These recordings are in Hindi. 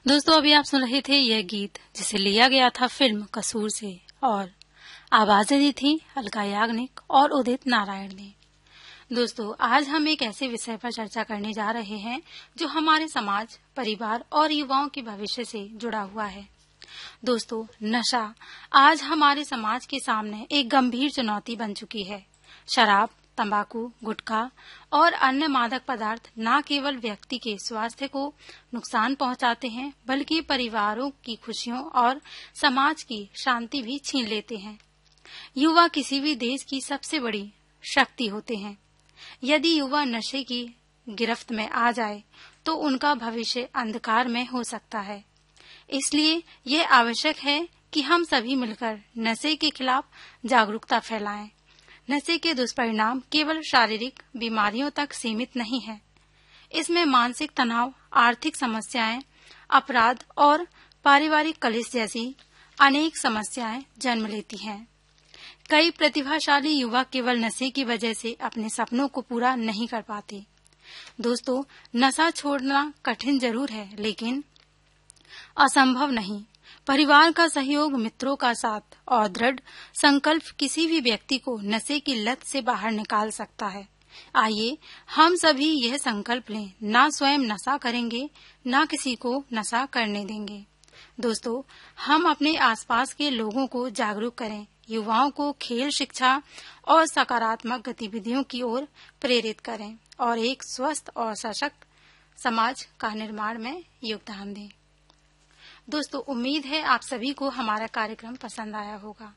दोस्तों, अभी आप सुन रहे थे यह गीत जिसे लिया गया था फिल्म कसूर से और आवाजें दी थी अलका याग्निक और उदित नारायण ने। दोस्तों, आज हम एक ऐसे विषय पर चर्चा करने जा रहे हैं जो हमारे समाज, परिवार और युवाओं के भविष्य से जुड़ा हुआ है। दोस्तों, नशा आज हमारे समाज के सामने एक गंभीर चुनौती बन चुकी है। शराब, तंबाकू, गुटखा और अन्य मादक पदार्थ न केवल व्यक्ति के स्वास्थ्य को नुकसान पहुंचाते हैं, बल्कि परिवारों की खुशियों और समाज की शांति भी छीन लेते हैं। युवा किसी भी देश की सबसे बड़ी शक्ति होते हैं। यदि युवा नशे की गिरफ्त में आ जाए तो उनका भविष्य अंधकार में हो सकता है। इसलिए ये आवश्यक है कि हम सभी मिलकर नशे के खिलाफ जागरूकता फैलाएं। नशे के दुष्परिणाम केवल शारीरिक बीमारियों तक सीमित नहीं है। इसमें मानसिक तनाव, आर्थिक समस्याएं, अपराध और पारिवारिक कलेश जैसी अनेक समस्याएं जन्म लेती हैं। कई प्रतिभाशाली युवा केवल नशे की वजह से अपने सपनों को पूरा नहीं कर पाते। दोस्तों, नशा छोड़ना कठिन जरूर है, लेकिन असंभव नहीं। परिवार का सहयोग, मित्रों का साथ और दृढ़ संकल्प किसी भी व्यक्ति को नशे की लत से बाहर निकाल सकता है। आइए हम सभी यह संकल्प लें, ना स्वयं नशा करेंगे, ना किसी को नशा करने देंगे। दोस्तों, हम अपने आसपास के लोगों को जागरूक करें, युवाओं को खेल, शिक्षा और सकारात्मक गतिविधियों की ओर प्रेरित करें और एक स्वस्थ और सशक्त समाज का निर्माण में योगदान दें। दोस्तों, उम्मीद है आप सभी को हमारा कार्यक्रम पसंद आया होगा।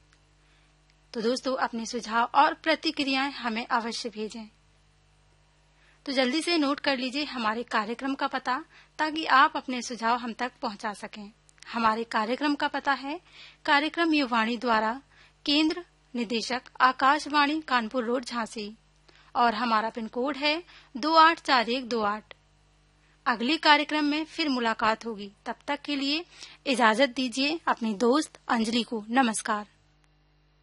तो दोस्तों, अपने सुझाव और प्रतिक्रियाएं हमें अवश्य भेजें। तो जल्दी से नोट कर लीजिए हमारे कार्यक्रम का पता, ताकि आप अपने सुझाव हम तक पहुंचा सकें। हमारे कार्यक्रम का पता है कार्यक्रम युवाणी द्वारा, केंद्र निदेशक आकाशवाणी, कानपुर रोड, झांसी, और हमारा पिन कोड है 284128। अगले कार्यक्रम में फिर मुलाकात होगी। तब तक के लिए इजाजत दीजिए अपनी दोस्त अंजलि को। नमस्कार।